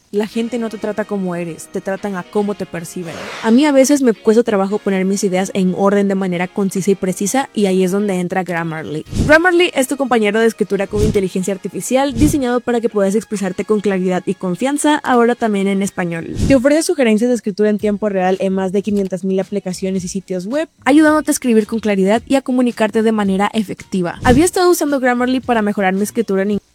La gente no te trata como eres, te tratan a cómo te perciben. A mí a veces me cuesta trabajo poner mis ideas en orden de manera concisa y precisa, y ahí es donde entra Grammarly. Grammarly es tu compañero de escritura con inteligencia artificial, diseñado para que puedas expresarte con claridad y confianza, ahora también en español. Te ofrece sugerencias de escritura en tiempo real en más de 500,000 aplicaciones y sitios web, ayudándote a escribir con claridad y a comunicarte de manera efectiva. Había estado usando Grammarly para mejorar mi escritura en inglés